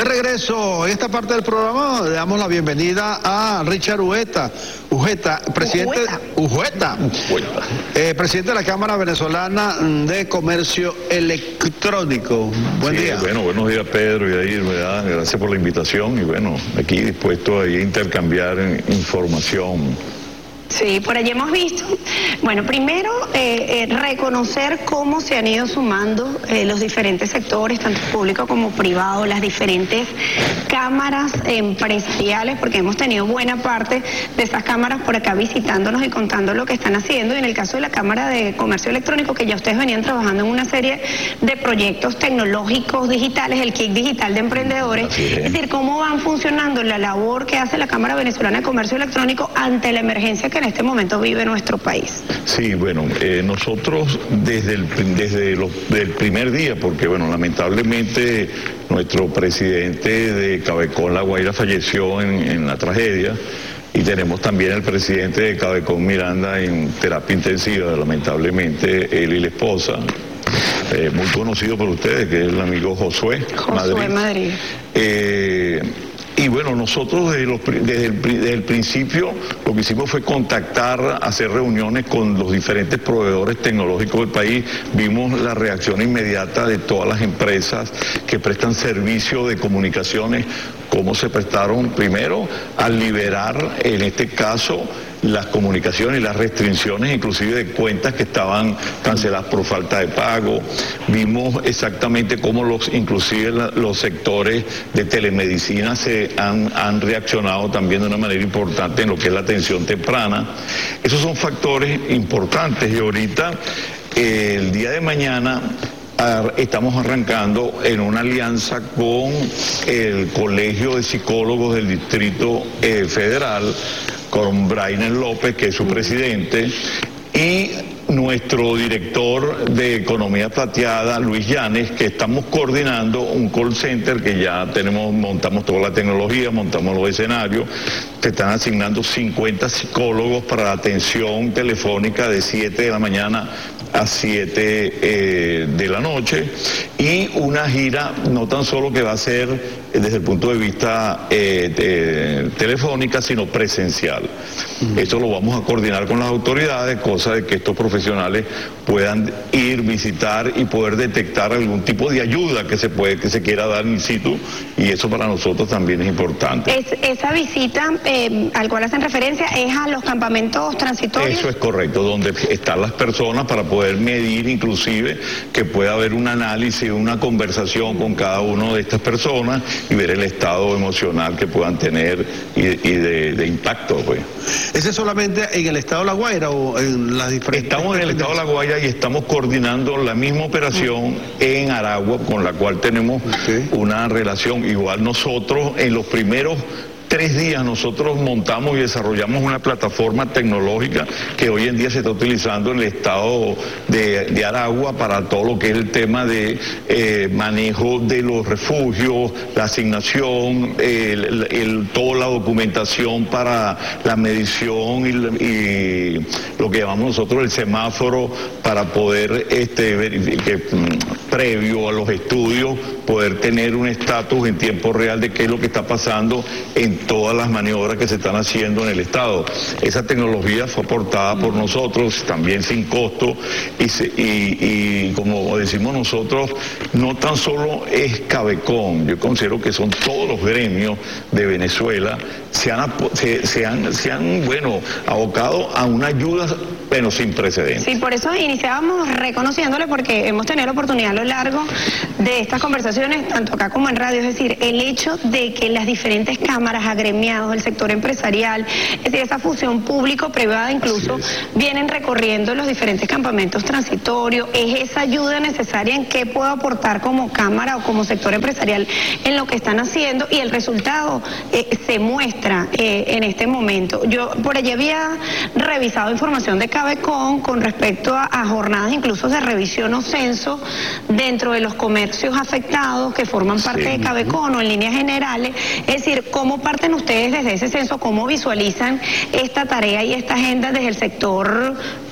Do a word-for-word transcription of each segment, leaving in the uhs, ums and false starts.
regreso en esta parte del programa le damos la bienvenida a Richard Ujeta, Ujeta, presidente, Ujeta, Ujeta. Eh, presidente de la Cámara Venezolana de Comercio Electrónico. Buen sí, día. Bueno, buenos días Pedro y Yair, ¿verdad? Gracias por la invitación y bueno, aquí dispuesto a intercambiar información. Sí, por allí hemos visto. Bueno, primero eh, eh, reconocer cómo se han ido sumando eh, los diferentes sectores, tanto público como privado, las diferentes cámaras empresariales, porque hemos tenido buena parte de esas cámaras por acá visitándonos y contando lo que están haciendo. Y en el caso de la Cámara de Comercio Electrónico, que ya ustedes venían trabajando en una serie de proyectos tecnológicos digitales, el kit digital de emprendedores, es. es decir, cómo van funcionando la labor que hace la Cámara Venezolana de Comercio Electrónico ante la emergencia que en este momento vive nuestro país. Sí, bueno, eh, nosotros desde el, desde los, del primer día, porque bueno, lamentablemente nuestro presidente de Cabecón, La Guaira, falleció en, en la tragedia, y tenemos también el presidente de Cabecón, Miranda, en terapia intensiva, lamentablemente él y la esposa, eh, muy conocido por ustedes, que es el amigo Josué, Josué Madrid. Madrid. Eh, Y bueno, nosotros desde, los, desde, el, desde el principio lo que hicimos fue contactar, hacer reuniones con los diferentes proveedores tecnológicos del país. Vimos la reacción inmediata de todas las empresas que prestan servicio de comunicaciones, cómo se prestaron primero al liberar, en este caso, las comunicaciones y las restricciones inclusive de cuentas que estaban canceladas por falta de pago. Vimos exactamente cómo los inclusive la, los sectores de telemedicina se han, han reaccionado también de una manera importante en lo que es la atención temprana. Esos son factores importantes y ahorita eh, el día de mañana estamos arrancando en una alianza con el Colegio de Psicólogos del Distrito eh, Federal, con Brainer López, que es su presidente, y nuestro director de Economía Plateada, Luis Llanes, que estamos coordinando un call center que ya tenemos, montamos toda la tecnología, montamos los escenarios, se están asignando cincuenta psicólogos para la atención telefónica de siete de la mañana a siete eh, de la noche, y una gira no tan solo que va a ser eh, desde el punto de vista eh, de, telefónica, sino presencial. Uh-huh. Eso lo vamos a coordinar con las autoridades, cosa de que estos profesionales puedan ir, visitar y poder detectar algún tipo de ayuda que se puede, que se quiera dar in situ, y eso para nosotros también es importante. Es, esa visita eh, al cual hacen referencia es a los campamentos transitorios. Eso es correcto, donde están las personas para poder poder medir inclusive que pueda haber un análisis, una conversación con cada una de estas personas y ver el estado emocional que puedan tener y, y de, de impacto, pues. ¿Ese es solamente en el estado de La Guaira o en las diferentes? Estamos en el estado de La Guaira y estamos coordinando la misma operación en Aragua, con la cual tenemos okay. una relación. Igual nosotros en los primeros tres días nosotros montamos y desarrollamos una plataforma tecnológica que hoy en día se está utilizando en el estado de, de Aragua para todo lo que es el tema de eh, manejo de los refugios, la asignación, el, el, el, toda la documentación para la medición y, y lo que llamamos nosotros el semáforo para poder este, verificar, previo a los estudios, poder tener un estatus en tiempo real de qué es lo que está pasando en todas las maniobras que se están haciendo en el Estado. Esa tecnología fue aportada por nosotros, también sin costo, y, se, y, y como decimos nosotros, no tan solo es Cabecón, yo considero que son todos los gremios de Venezuela, se han, se, se han, se han bueno, abocado a una ayuda, pero sin precedentes. Sí, por eso iniciábamos reconociéndole, porque hemos tenido la oportunidad a lo largo de estas conversaciones, tanto acá como en radio, es decir, el hecho de que las diferentes cámaras, agremiados, el sector empresarial, es decir, esa fusión público-privada incluso, vienen recorriendo los diferentes campamentos transitorios, es esa ayuda necesaria en qué puedo aportar como cámara o como sector empresarial en lo que están haciendo, y el resultado eh, se muestra eh, en este momento. Yo por allí había revisado información de Cabecón con respecto a, a jornadas incluso de revisión o censo dentro de los comercios afectados que forman parte sí. de Cabecón o en líneas generales, es decir, cómo parten ustedes desde ese censo, cómo visualizan esta tarea y esta agenda desde el sector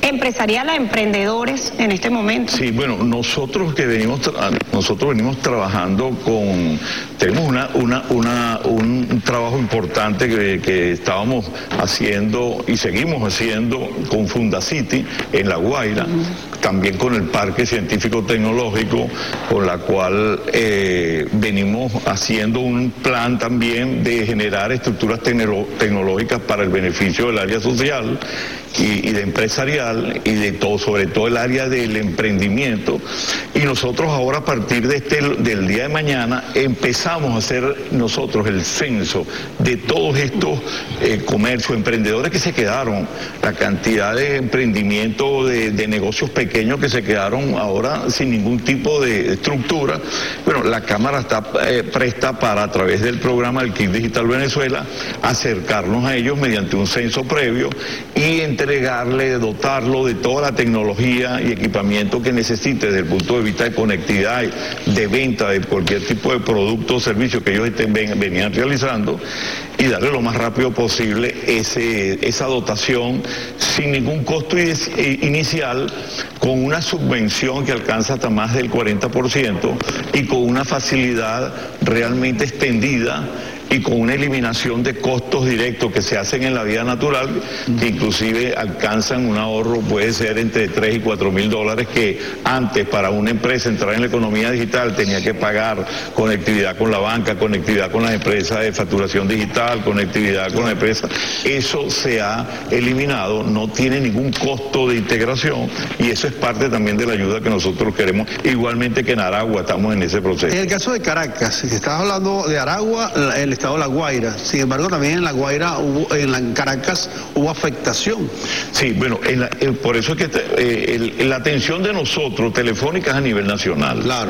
empresarial a emprendedores en este momento? Sí, bueno, nosotros que venimos nosotros venimos trabajando con, tenemos una, una, una, un trabajo importante que, que estábamos haciendo y seguimos haciendo con Fundacity en La Guaira, uh-huh. también con el Parque Científico Tecnológico, con la cual eh, venimos haciendo un plan también de generar estructuras tecno- tecnológicas para el beneficio del área social y, y de empresarial y de todo, sobre todo el área del emprendimiento. Y nosotros ahora a partir de este, del día de mañana empezamos a hacer nosotros el censo de todos estos eh, comercios, emprendedores que se quedaron, la cantidad de emprendimiento de, de negocios pequeños que se quedaron ahora sin ningún tipo de estructura. Bueno, la Cámara está eh, presta para, a través del programa del Kit Digital Venezuela, acercarnos a ellos mediante un censo previo y entregarle, dotarlo de toda la tecnología y equipamiento que necesite desde el punto de vista de conectividad, de venta de cualquier tipo de producto o servicio que ellos estén, ven, venían realizando, y darle lo más rápido posible ese, esa dotación sin ningún costo inicial, con una subvención que alcanza hasta más del cuarenta por ciento y con una facilidad realmente extendida y con una eliminación de costos directos que se hacen en la vida natural, que inclusive alcanzan un ahorro, puede ser entre tres y cuatro mil dólares, que antes para una empresa entrar en la economía digital tenía que pagar conectividad con la banca, conectividad con las empresas de facturación digital, conectividad con la empresa. Eso se ha eliminado, no tiene ningún costo de integración, y eso es parte también de la ayuda que nosotros queremos, igualmente que en Aragua estamos en ese proceso. En el caso de Caracas, si estabas hablando de Aragua, el estado de La Guaira, sin embargo también en La Guaira, hubo, en, la, en Caracas hubo afectación. Sí, bueno, en la, en, por eso es que eh, el, la atención de nosotros, Telefónica, es a nivel nacional. Claro.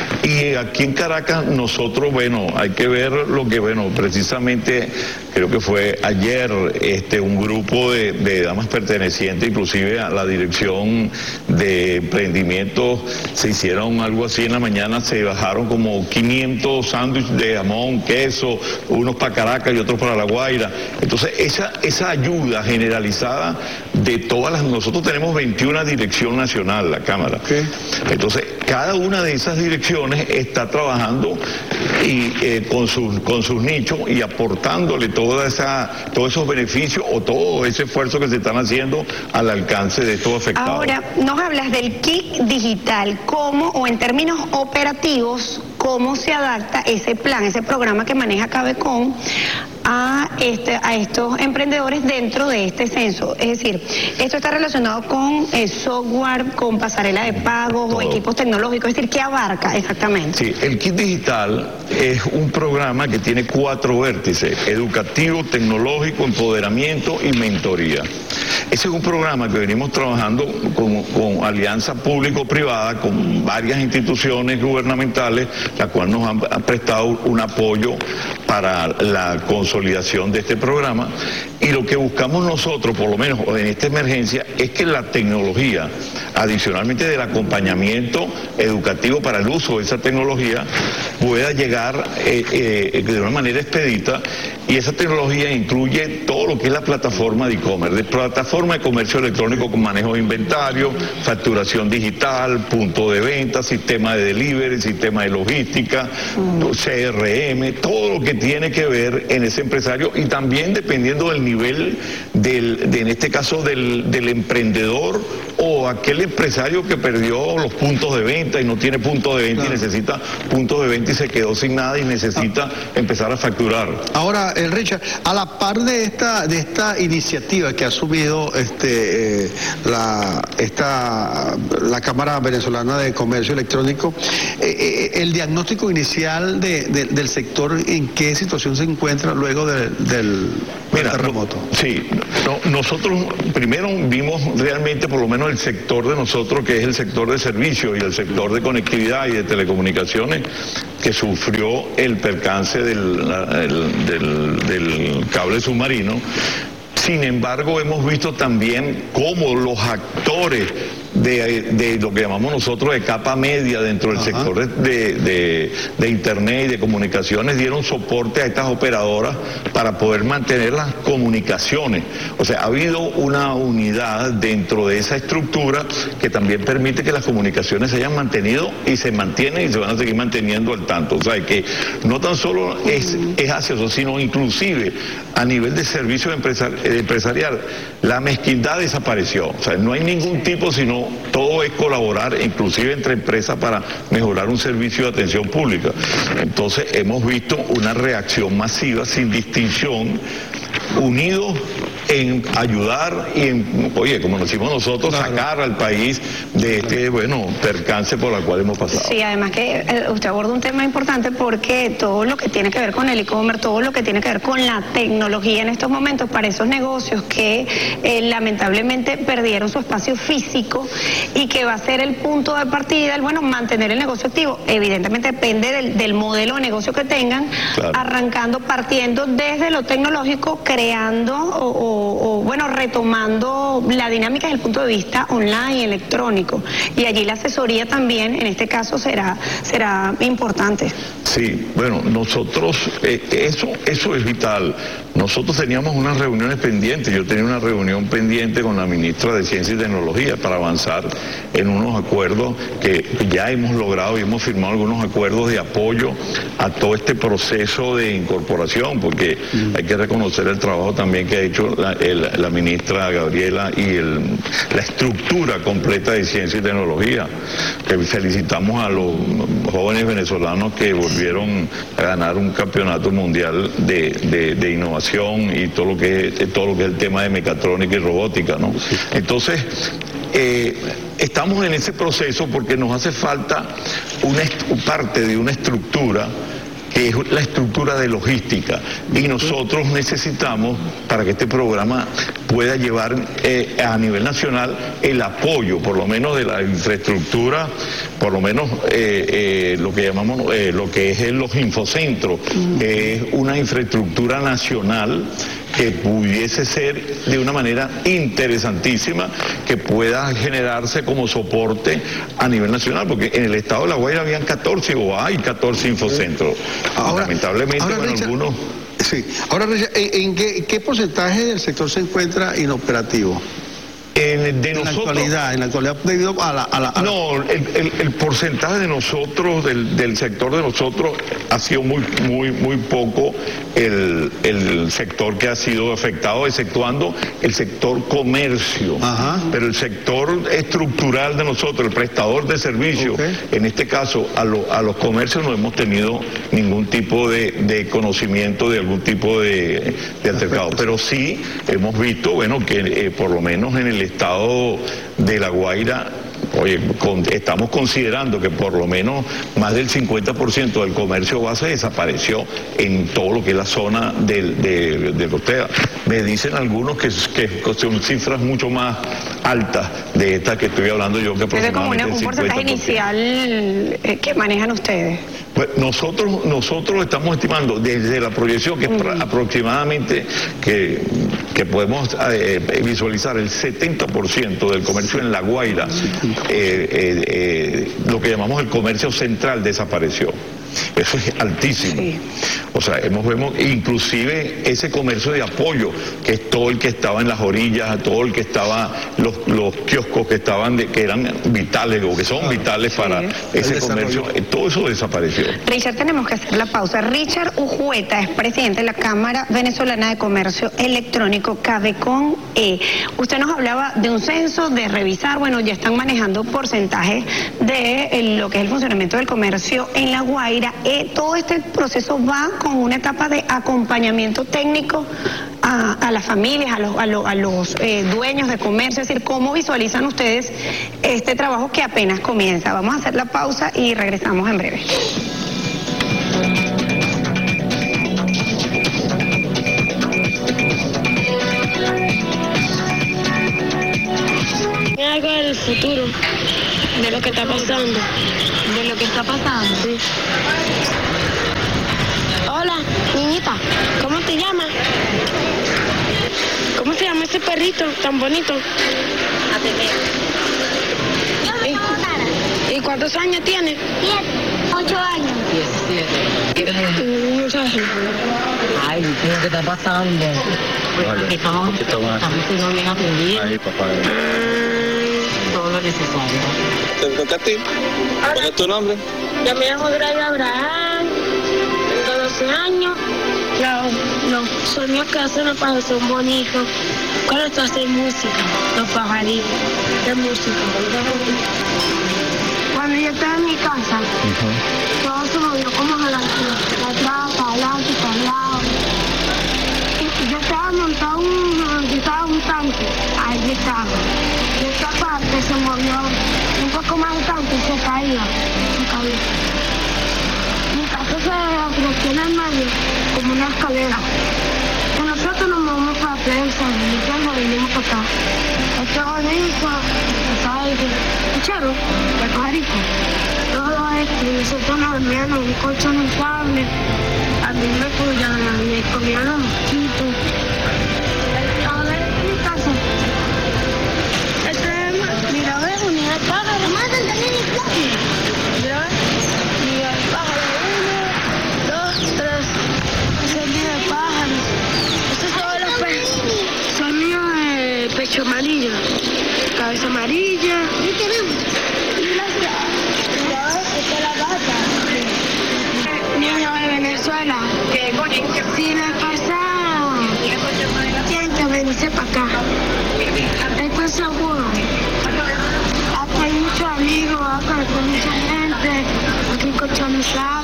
Y aquí en Caracas nosotros, bueno, hay que ver lo que, bueno, precisamente creo que fue ayer este un grupo de, de damas pertenecientes inclusive a la dirección de emprendimiento, se hicieron algo así en la mañana, se bajaron como quinientos sándwiches de jamón, queso, unos para Caracas y otros para La Guaira. Entonces esa, esa ayuda generalizada de todas las, nosotros tenemos veintiuna dirección nacional, la Cámara. Okay. Entonces cada una de esas direcciones está trabajando y eh, con sus con sus nichos y aportándole toda esa todos esos beneficios o todo ese esfuerzo que se están haciendo al alcance de estos afectados. Ahora, nos hablas del kit digital, ¿cómo, o en términos operativos, cómo se adapta ese plan, ese programa que maneja Cabecom a, este, a estos emprendedores dentro de este censo? Es decir, esto está relacionado con eh, software, con pasarela de pagos o equipos tecnológicos, es decir, ¿qué abarca exactamente? Sí, el kit digital es un programa que tiene cuatro vértices: educativo, tecnológico, empoderamiento y mentoría. Ese es un programa que venimos trabajando con, con alianza público-privada, con varias instituciones gubernamentales, la cual nos han, han prestado un apoyo para la consolidación de este programa. Y lo que buscamos nosotros, por lo menos en esta emergencia, es que la tecnología, adicionalmente del acompañamiento educativo para el uso de esa tecnología, pueda llegar eh, eh, de una manera expedita. Y esa tecnología incluye todo lo que es la plataforma de e-commerce, de plataforma de comercio electrónico con manejo de inventario, facturación digital, punto de venta, sistema de delivery, sistema de logística, C R M, todo lo que tiene que ver en ese empresario, y también dependiendo del nivel del, de, en este caso del, del emprendedor o aquel empresario que perdió los puntos de venta y no tiene puntos de venta, claro, y necesita puntos de venta y se quedó sin nada y necesita ah. empezar a facturar. Ahora, el Richard, a la par de esta de esta iniciativa que ha asumido este eh, la esta la Cámara Venezolana de Comercio Electrónico, eh, eh, el diagnóstico inicial de, de, del sector, ¿en qué situación se encuentra luego de, del, Mira, del terremoto? No, sí, no, nosotros primero vimos realmente, por lo menos el sector de nosotros, que es el sector de servicios y el sector de conectividad y de telecomunicaciones, que sufrió el percance del, el, del, del cable submarino. Sin embargo, hemos visto también cómo los actores de, de lo que llamamos nosotros de capa media dentro del Ajá. sector de, de, de Internet y de comunicaciones, dieron soporte a estas operadoras para poder mantener las comunicaciones. O sea, ha habido una unidad dentro de esa estructura que también permite que las comunicaciones se hayan mantenido y se mantienen y se van a seguir manteniendo al tanto. O sea, que no tan solo es, es hacia eso, sino inclusive a nivel de servicio empresar, empresarial, la mezquindad desapareció. O sea, no hay ningún tipo, sino todo es colaborar, inclusive entre empresas, para mejorar un servicio de atención pública. Entonces hemos visto una reacción masiva, sin distinción, unidos en ayudar y en, oye, como nos decimos nosotros, claro, sacar al país de este, bueno, percance por el cual hemos pasado. Sí, además que eh, usted aborda un tema importante porque todo lo que tiene que ver con el e-commerce, todo lo que tiene que ver con la tecnología en estos momentos para esos negocios que eh, lamentablemente perdieron su espacio físico y que va a ser el punto de partida, el, bueno, mantener el negocio activo. Evidentemente depende del, del modelo de negocio que tengan, claro, arrancando, partiendo desde lo tecnológico, creando o, o O, o bueno, retomando la dinámica desde el punto de vista online y electrónico. Y allí la asesoría también, en este caso, será, será importante. Sí, bueno, nosotros, eh, eso, eso es vital. Nosotros teníamos unas reuniones pendientes, yo tenía una reunión pendiente con la ministra de Ciencia y Tecnología para avanzar en unos acuerdos que ya hemos logrado y hemos firmado algunos acuerdos de apoyo a todo este proceso de incorporación, porque mm. hay que reconocer el trabajo también que ha hecho la, el, la ministra Gabriela y el, la estructura completa de Ciencia y Tecnología. Que felicitamos a los jóvenes venezolanos que volvieron a ganar un campeonato mundial de, de, de innovación y todo lo que es, todo lo que es el tema de mecatrónica y robótica, ¿no? Entonces, eh, estamos en ese proceso porque nos hace falta una parte de una estructura que es la estructura de logística, y nosotros necesitamos, para que este programa pueda llevar eh, a nivel nacional el apoyo, por lo menos de la infraestructura, por lo menos eh, eh, lo que llamamos, eh, lo que es los infocentros, que es una infraestructura nacional que pudiese ser de una manera interesantísima, que pueda generarse como soporte a nivel nacional, porque en el estado de La Guaira habían catorce o hay catorce infocentros. Ahora, lamentablemente ahora, para Richard, algunos... Sí. Ahora, Richard, ¿en, en qué, qué porcentaje del sector se encuentra inoperativo? En, de en nosotros, la actualidad, en la actualidad debido a la... A la, a la... No, el, el, el porcentaje de nosotros, del, del sector de nosotros, ha sido muy muy muy poco el, el sector que ha sido afectado, exceptuando el sector comercio. Ajá. Pero el sector estructural de nosotros, el prestador de servicios, okay, en este caso a, lo, a los comercios no hemos tenido ningún tipo de, de conocimiento de algún tipo de, de altercado. Pero sí hemos visto, bueno, que eh, por lo menos en el estado de La Guaira, oye, con, estamos considerando que por lo menos más del cincuenta por ciento del comercio base desapareció en todo lo que es la zona del, de, de costera. Me dicen algunos que, que son cifras mucho más altas de estas que estoy hablando yo, que aproximadamente es como una, un porcentaje inicial eh, que manejan ustedes. Pues nosotros nosotros estamos estimando desde la proyección que es uh-huh. aproximadamente que, que podemos eh, visualizar el setenta por ciento del comercio en La Guaira, eh, eh, eh, lo que llamamos el comercio central, desapareció. Eso es altísimo. Sí. O sea, hemos vemos inclusive ese comercio de apoyo, que es todo el que estaba en las orillas, todo el que estaba, los, los kioscos que estaban, de, que eran vitales o que son ah, vitales sí, para ese comercio, todo eso desapareció. Richard, tenemos que hacer la pausa. Richard Ujueta es presidente de la Cámara Venezolana de Comercio Electrónico, Cabecon E. Usted nos hablaba de un censo, de revisar, bueno, ya están manejando porcentajes de eh, lo que es el funcionamiento del comercio en La Guaira. Eh, todo este proceso va con una etapa de acompañamiento técnico a, a las familias, a los, a los, a los eh, dueños de comercio, es decir, ¿cómo visualizan ustedes este trabajo que apenas comienza? Vamos a hacer la pausa y regresamos en breve. Algo del futuro, de lo que está pasando. ¿De lo que está pasando? Sí. Hola, niñita, ¿cómo te llamas? ¿Cómo se llama ese perrito tan bonito? Ateneo. ¿Cuántos años tiene? Siete, ocho años. diecisiete. No sabes. Ay, ¿qué está pasando? Vale. Estamos, estamos siendo bien atendidos. Ahí, papá. Todo lo necesario. ¿Te toca a ti? ¿Cuál es tu nombre? Yo me llamo Gray Abraham, tengo doce años. Los, los sonidos que hacen los pájaros son bonitos. Cuando tú haces música, los pajaritos de música. Cuando yo estaba en mi casa, uh-huh. todo se movió como adelante, para atrás, para adelante, para el lado. Y yo estaba montado un, yo estaba un tanque, ahí estaba. Y esta parte se movió un poco más el tanque y se caía, se caía. Mi casa se creció en el medio como una escalera. Y nosotros nos movimos para prensa, y nosotros vinimos para acá. Este bonito, está ahí, ¿escucharon? El pajarito. Todo esto, y nosotros nos dormíamos en un colchón inflable. A mí me cuidaban, me comían los mosquitos. A ver, mi casa. Este es, mira, a ver, unidad de pájaro. Matan también inflable. Mira, mira el pájaro. Uno, dos, tres. Ese es nido de pájaro. Estos son todos los peces. Son nidos de pecho amarillo, cabeza amarilla. ¿Y tenemos? Esta es la gata. Niño de Venezuela. Si le pasa, tienen que venirse para acá. Esto es seguro. Acá hay muchos amigos, acá hay mucha gente, aquí hay colchón inflable.